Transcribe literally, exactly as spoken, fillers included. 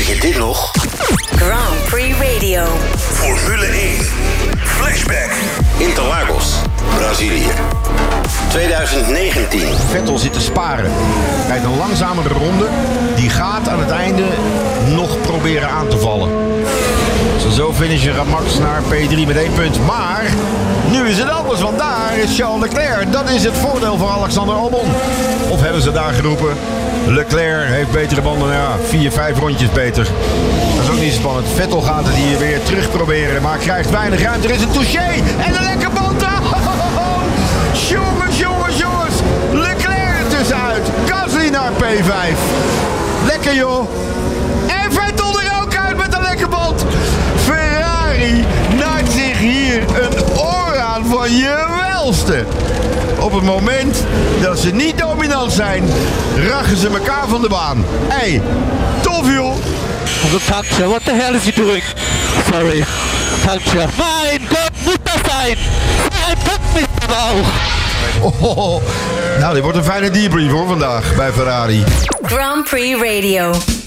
Weet je dit nog? Grand Prix Radio. Formule één. Flashback. Interlagos, Brazilië. twintig negentien. Vettel zit te sparen. Rijdt een langzamere ronde. Die gaat aan het einde nog proberen aan te vallen. Zo finishen gaat Max naar P drie met één punt. Maar nu is het anders, want daar is Charles Leclerc. Dat is het voordeel voor Alexander Albon. Of hebben ze daar geroepen? Leclerc heeft betere banden. Ja, vier, vijf rondjes beter. Dat is ook niet zo spannend. Vettel gaat het hier weer terug proberen, maar krijgt weinig ruimte. Er is een touché en een lekker band. Jongens, jongens, jongens. Leclerc er tussenuit. Gasly naar P vijf. Lekker joh. En Vettel er ook uit met een lekker band. Ferrari naait zich hier een oor aan van je welste. Op het moment dat ze niet dominant zijn, rachen ze elkaar van de baan. Hé, hey, tof joh. The puncture, what the hell is he doing? Sorry, puncture. Mein Gott, moet dat zijn? Hij pakt niet de bouw. Oh, nou, dit wordt een fijne debrief hoor vandaag bij Ferrari. Grand Prix Radio.